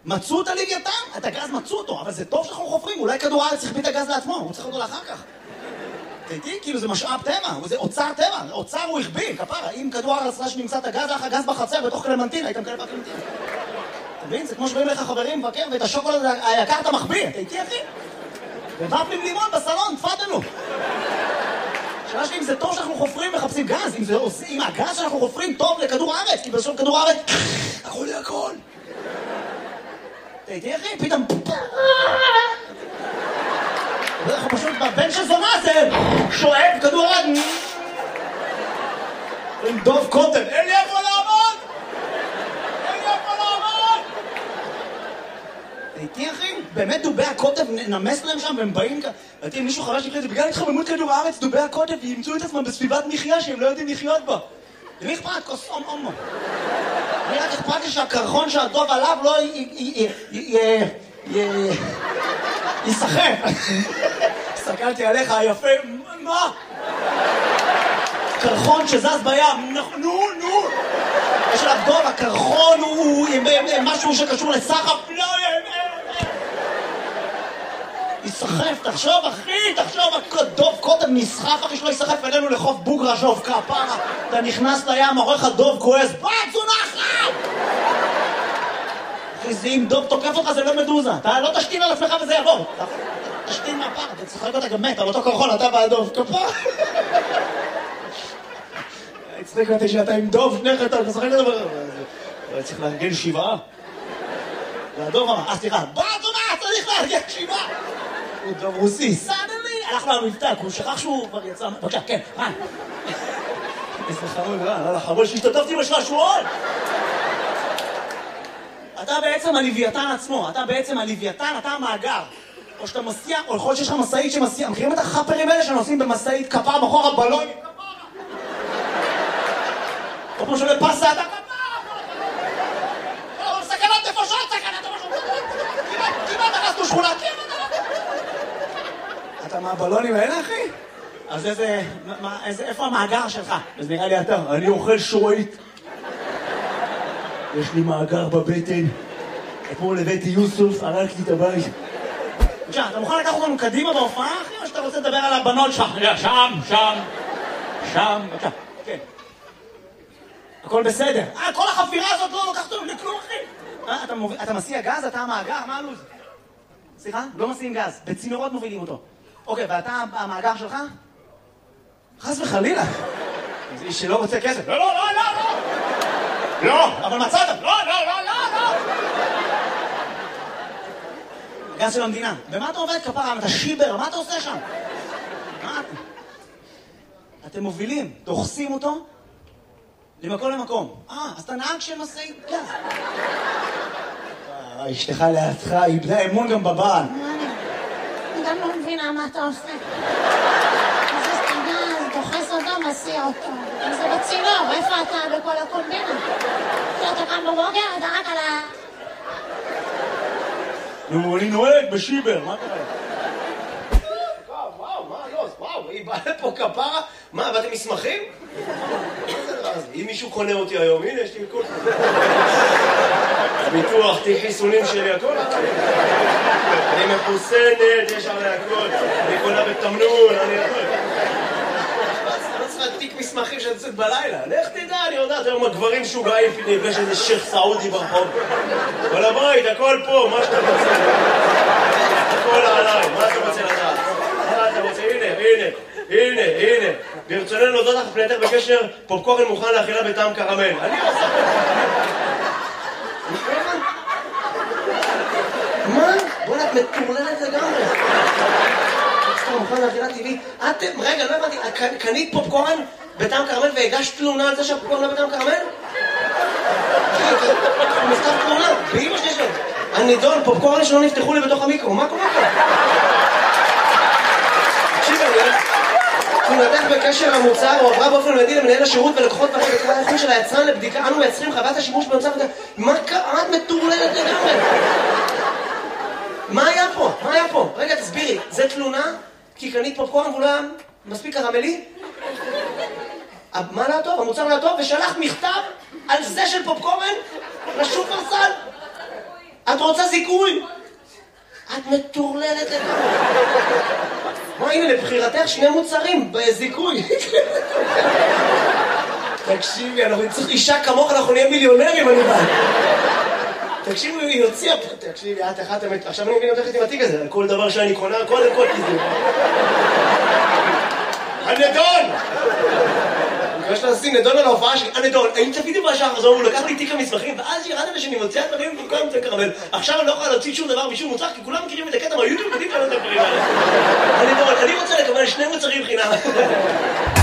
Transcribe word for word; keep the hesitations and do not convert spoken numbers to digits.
מצאו את הלוויתן, את הגז מצאו אותו, אבל זה טוב שאנחנו חופרים, אולי כדור הארץ החביא את הגז לעצמו, הוא צריך אותו לאחר כך. תהייתי, כאילו זה משאב טבע, זה אוצר טבע, אוצר הוא החביא, כפרה, אם כדור הארץ ראה שנמצא את הגז, לך הגז בחצר בתוך קלמנטינה, היית מקבל בקלמנטינה. אתה מבין? זה כמו שבאים לך חברים מבקר, ואת השוקולד היקר אתה מחביא, תהייתי אחי? ובפלים לימון בסלון, תפדלו. שאלה שלי אם זה טוב שאנחנו חופרים מחפשים גז, אם, זה, אם הגז שאנחנו חופרים טוב לכדור הארץ, כי בסוף כדור הארץ, הכל לי הכל. תהייתי אחי, פתאום... אנחנו פשוט בבן של זונה זה שואב כדור הארץ. עם דוב קוטב, אין לי איפה לעמוד! אין לי איפה לעמוד! תהייתי אחי, באמת דובי הקוטב נמס להם שם והם באים כאן. ואתם מישהו חרש לקראת, בגלל התחממות כדור הארץ, דובי הקוטב ימצאו את עצמם בסביבת מחיה שהם לא יודעים לחיות בה. למי אכפת? כוס אום אומו. אני רק אכפת לי שהקרחון שהדוב עליו לא יסחף. הסתכלתי עליך היפה, מה? קרחון שזז בים, נו, נו. יש עליו דוב, הקרחון הוא משהו שקשור לסחף, לא, יסחף, תחשוב אחי, תחשוב, דוב קודם נסחף אחי שלא יסחף אלינו לחוף בוגרה שוב, כפרה, אתה נכנס לים, עורך הדוב כועס, בת זונחת! אחי, זה אם דוב תוקף אותך זה לא מדוזה, אתה לא תשתין על עצמך וזה יעבור, תשתין מהפר, אתה צחק אותה גם מת, על אותו קרחון, אתה והדוב, כפרה. הצחיק אותי שאתה עם דוב, שניך אתה משחק אותה, צריך לארגן שבעה. והדוב אמר, אה סליחה, בת זונחת, צריך לארגן שבעה! הוא דוב רוסי, סדלי! הלכנו למבטא, הוא שכח שהוא כבר יצא... בבקשה, כן, רן. איזה חמוד, רן, לא לחמוד שהשתתפתי בשעשועון! אתה בעצם הלוויתן עצמו, אתה בעצם הלוויתן, אתה המאגר. או שאתה מסיע, או יכול להיות שיש לך מסעית שמסיע, מכירים את החפרים האלה שנוסעים במסעית כפר בחור הבלון? או כמו שעולה פסה, אתה כפר! או סכנת נפשות, סכנת נפשות! כמעט הרסנו שכונה, כמעט! אתה מהבלונים האלה, אחי? אז איזה... איפה המאגר שלך? אז נראה לי אתה, אני אוכל שורית. יש לי מאגר בבטן. אתמול הבאתי יוסוף, הרג לי את הבית. בבקשה, אתה מוכן לקחת אותנו קדימה בהופעה, אחי? או שאתה רוצה לדבר על הבנות שלך? שם, שם, שם, בבקשה. כן. הכל בסדר. אה, כל החפירה הזאת לא לוקחת אותנו לכלום, אחי. אתה מסיע גז? אתה המאגר? מה הלו"ז? סליחה? לא מסיעים גז. בצינורות מובילים אותו. אוקיי, ואתה המאגר שלך? חס וחלילה. זה איש שלא רוצה כסף. לא, לא, לא, לא, לא. לא, אבל מצאת. לא, לא, לא, לא, לא. גז של המדינה. במה אתה עובד כפרה? אתה שיבר, מה אתה עושה שם? מה אתה? אתם מובילים, דוחסים אותו למקום למקום. אה, אז אתה נהג של משאית גז. אשתך לידך, איבדה אמון גם בבעל. אני גם לא מבינה מה אתה עושה. זה סטגז, דוחס אותו, מסיע אותו. זה בצינור, איפה אתה בכל הקומבינה? אתה קם בבוקר, אתה רק על ה... נו, אני נוהג בשיבר, מה קרה? וואו, וואו, מה לא? וואו, היא באה לפה כפרה? מה, באתם מסמכים? אם מישהו קונה אותי היום, הנה, יש לי הכל. ביטוח, תיק חיסונים שלי, הכל. אני מחוסנת, יש עלי הכל. אני קונה בתמנון, אני הכל. אני לא צריכה תיק מסמכים שאני יוצאת בלילה. לך תדע, אני יודעת, היום הגברים שוגעים, נפגש איזה שייך סעודי ברחוב. אבל הבית, הכל פה, מה שאתה רוצה. הכל עליי, מה אתה רוצה לדעת? מה אתה רוצה? הנה, הנה, הנה, הנה. ברצוננו להודות לך פנייתך בקשר, פופקורן מוכן לאכילה בטעם קרמל. אני עושה... מה? בוא'נה, את מטורללת לגמרי. פופקורן מוכן לאכילה טבעית. את... רגע, לא הבנתי, קנית פופקורן בטעם קרמל והגשת תלונה על זה שהפופקורן לא בטעם קרמל? הוא נכתב תלונה, באמא שלי שלו. הנידון, פופקורן שלא נפתחו לי בתוך המיקרו, מה קורה פה? תקשיב, אני... תלונתך בקשר המוצר הועברה באופן מיידי למנהל השירות ולקוחות פרק בקרה האיכות של היצרן לבדיקה. אנו מייצרים חוות השימוש במוצר וזה... מה קרה? את מטורללת לגמרי? מה היה פה? מה היה פה? רגע, תסבירי. זה תלונה? כי קנית פופקורן והוא לא היה מספיק קרמלי? מה לא טוב? המוצר לא טוב? ושלחת מכתב על זה של פופקורן לשופרסל? את רוצה זיכוי? את מטורללת לגמרי. מה, הנה, לבחירתך שני מוצרים בזיכוי. תקשיבי, אנחנו נצטרך אישה כמוך, אנחנו נהיה מיליונרים, אני בא. תקשיבי, היא הוציאה פה, תקשיבי, את אחת אמת, עכשיו אני מבין אותך עם התיק הזה, על כל דבר שאני קונה, קודם כל תזדו. הנדון! אני חושב לשים נדון על ההופעה שלי, הנדון, האם צפיתי בשעה חזור, הוא לקח לי תיק המסמכים, ואז ירדתי שאני מוציא הדברים במקום את הקרמל. עכשיו אני לא יכולה להוציא שום דבר משום מוצר, כי כולם מכירים את הקטע מהיוטיוב, יודעים כאלה את הדברים האלה. הנדון, אני רוצה לקבל שני מוצרים חינם.